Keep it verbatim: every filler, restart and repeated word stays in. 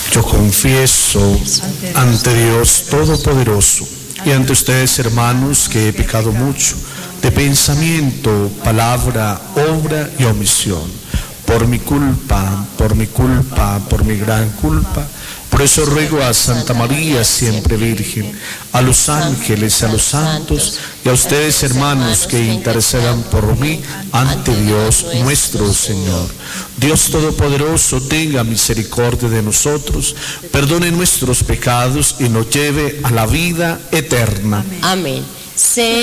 Yo confieso ante Dios Todopoderoso y ante ustedes, hermanos, que he pecado mucho de pensamiento, palabra, obra y omisión. Por mi culpa, por mi culpa, por mi gran culpa. Por eso ruego a Santa María, siempre Virgen, a los ángeles, a los santos y a ustedes, hermanos, que intercedan por mí ante Dios nuestro Señor. Dios Todopoderoso, tenga misericordia de nosotros, perdone nuestros pecados y nos lleve a la vida eterna. Amén. Se